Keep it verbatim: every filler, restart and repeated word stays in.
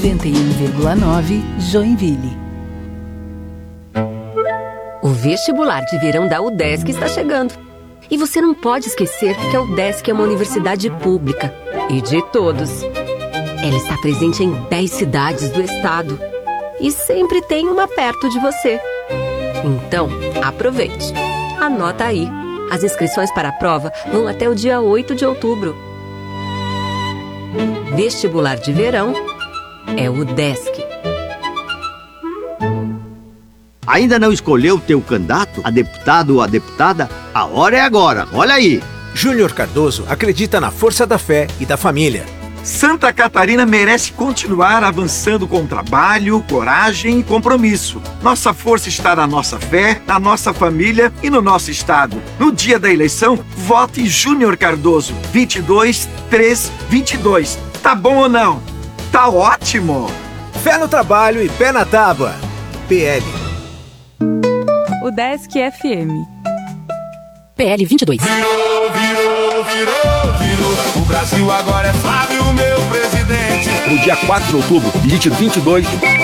noventa e um vírgula nove Joinville. O vestibular de verão da UDESC está chegando. E você não pode esquecer que a UDESC é uma universidade pública e de todos. Ela está presente em dez cidades do estado e sempre tem uma perto de você. Então, aproveite. Anota aí. As inscrições para a prova vão até o dia oito de outubro. Vestibular de verão é o UDESC. Ainda não escolheu o teu candidato, a deputado ou a deputada? A hora é agora, olha aí! Júnior Cardoso acredita na força da fé e da família. Santa Catarina merece continuar avançando com trabalho, coragem e compromisso. Nossa força está na nossa fé, na nossa família e no nosso estado. No dia da eleição, vote Júnior Cardoso, vinte e dois, três, vinte e dois. Tá bom ou não? Tá ótimo! Fé no trabalho e pé na tábua. P L. UDESC F M. P L vinte e dois. Virou, virou, virou, virou. O Brasil agora é Flávio, meu presidente. No dia quatro de outubro, digite vinte e dois.